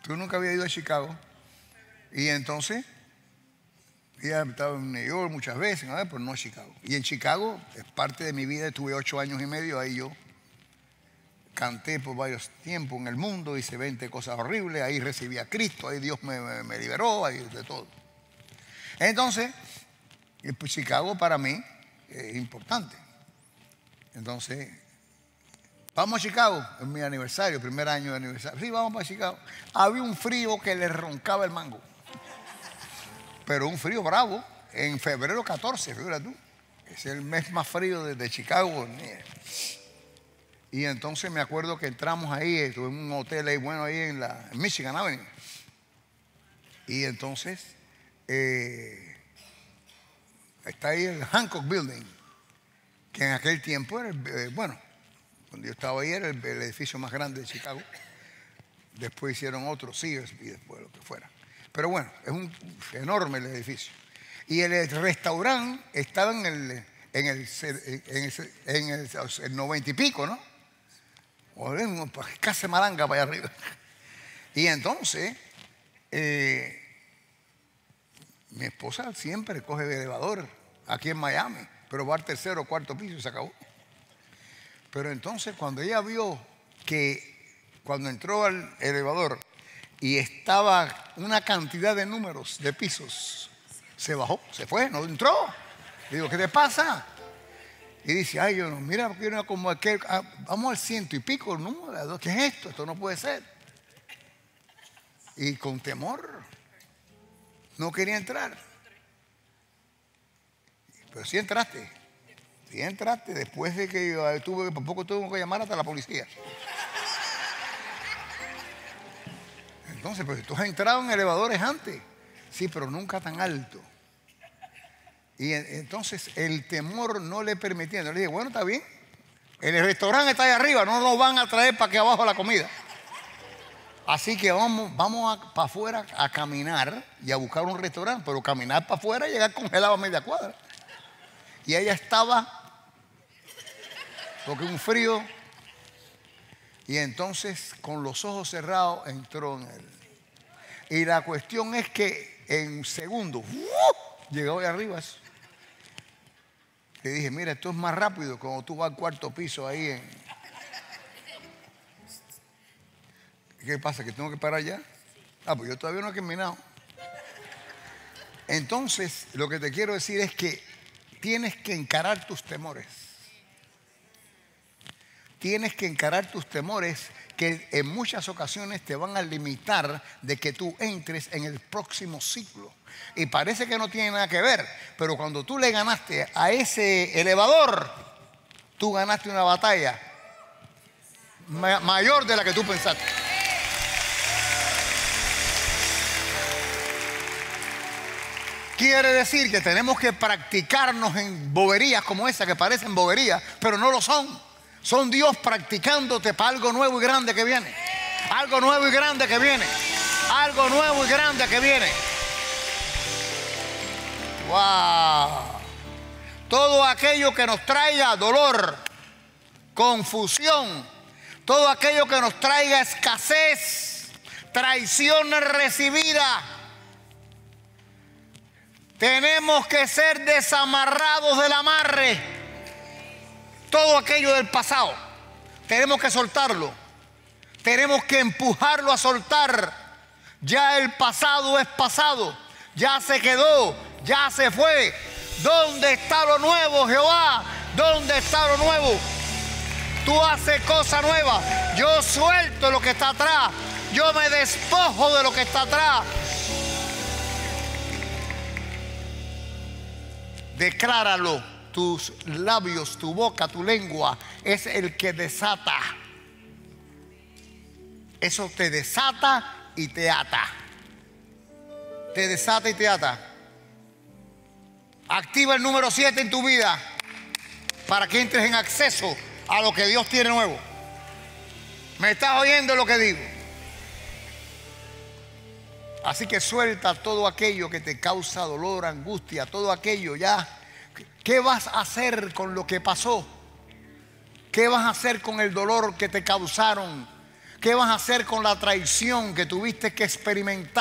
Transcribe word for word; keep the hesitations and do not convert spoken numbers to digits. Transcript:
Tú nunca habías ido a Chicago. Y entonces, ya estaba en New York muchas veces, ¿no? Pero no a Chicago. Y en Chicago es parte de mi vida. Estuve ocho años y medio ahí yo. Canté por varios tiempos en el mundo, hice veinte cosas horribles. Ahí recibí a Cristo, ahí Dios me, me, me liberó, ahí de todo. Entonces, pues Chicago para mí es importante. Entonces, vamos a Chicago, es mi aniversario, primer año de aniversario. Sí, vamos para Chicago. Había un frío que le roncaba el mango. Pero un frío bravo, en febrero catorce, fíjate tú. Es el mes más frío desde Chicago. Y entonces me acuerdo que entramos ahí, estuve en un hotel ahí, bueno, ahí en la en Michigan Avenue. Y entonces, eh, está ahí el Hancock Building, que en aquel tiempo era, eh, bueno, cuando yo estaba ahí era el, el edificio más grande de Chicago. Después hicieron otros Sears y después lo que fuera. Pero bueno, es un enorme el edificio. Y el restaurante estaba en el, en el, en el, en el, el noventa y pico, ¿no? O casi malanga para allá arriba. Y entonces, eh, mi esposa siempre coge el elevador aquí en Miami, pero va al tercero o cuarto piso y se acabó. Pero entonces cuando ella vio que cuando entró al elevador y estaba una cantidad de números de pisos, se bajó, se fue, no entró. Le digo, ¿qué te pasa? Y dice, ay, yo no, mira, como aquel, ah, vamos al ciento y pico, número, ¿qué es esto? Esto no puede ser. Y con temor no quería entrar. Pero sí entraste. Sí entraste después de que yo tuve, por poco tuve que llamar hasta la policía. Entonces, pues tú has entrado en elevadores antes. Sí, pero nunca tan alto. Y entonces el temor no le permitía. Le dije, bueno, está bien. El restaurante está ahí arriba, no nos van a traer para aquí abajo la comida. Así que vamos, vamos para afuera a caminar y a buscar un restaurante. Pero caminar para afuera y llegar congelado a media cuadra. Y ella estaba, porque un frío. Y entonces con los ojos cerrados entró en él. Y la cuestión es que en segundos ¡uh! Llegó ahí arriba. Le dije, mira, esto es más rápido cuando tú vas al cuarto piso ahí en... ¿Qué pasa? ¿Que tengo que parar ya? Ah, pues yo todavía no he terminado. Entonces, lo que te quiero decir es que tienes que encarar tus temores. Tienes que encarar tus temores que en muchas ocasiones te van a limitar de que tú entres en el próximo ciclo. Y parece que no tiene nada que ver, pero cuando tú le ganaste a ese elevador, tú ganaste una batalla ma- mayor de la que tú pensaste. Quiere decir que tenemos que practicarnos en boberías como esa, que parecen boberías, pero no lo son. Son Dios practicándote para algo nuevo y grande que viene. Algo nuevo y grande que viene. Algo nuevo y grande que viene. ¡Wow! Todo aquello que nos traiga dolor, confusión, todo aquello que nos traiga escasez, traición recibida, tenemos que ser desamarrados del amarre. Todo aquello del pasado, tenemos que soltarlo. Tenemos que empujarlo a soltar. Ya el pasado es pasado. Ya se quedó, ya se fue. ¿Dónde está lo nuevo, Jehová? ¿Dónde está lo nuevo? Tú haces cosa nueva. Yo suelto lo que está atrás. Yo me despojo de lo que está atrás. Decláralo. Tus labios, tu boca, tu lengua es el que desata. Eso te desata y te ata. Te desata y te ata. Activa el número siete en tu vida para que entres en acceso a lo que Dios tiene nuevo. ¿Me estás oyendo lo que digo? Así que suelta todo aquello que te causa dolor, angustia, todo aquello ya. ¿Qué vas a hacer con lo que pasó? ¿Qué vas a hacer con el dolor que te causaron? ¿Qué vas a hacer con la traición que tuviste que experimentar?